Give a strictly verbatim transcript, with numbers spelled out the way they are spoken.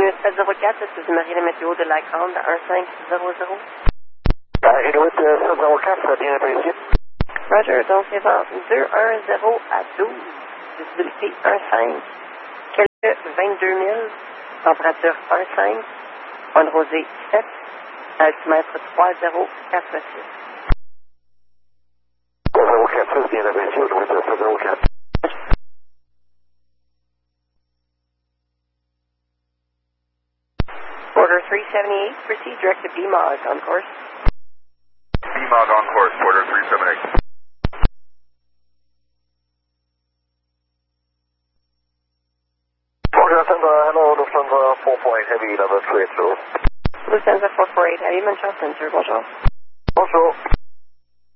Bienvenue à sept zéro quatre, est-ce que vous mariez la météo de Lycon de un cinq zéro zéro? Uh, Inuit uh, sept zéro quatre, bien apprécié. Roger, donc c'est vent deux un zéro à douze, visibilité un cinq, quelques vingt-deux mille, température un cinq, onde rosée sept, altimètre trois zéro quatre six. sept zéro quatre, bien apprécié, Inuit uh, sept zéro quatre. Order three seventy-eight, proceed direct to B M O D on course. B M O D on course, Porter three seventy-eight. Lufthansa, hello, Lufthansa four four eight Heavy, level three eight zero. Lufthansa four four eight, Heavy, Manchester Center, bonjour. Bonjour.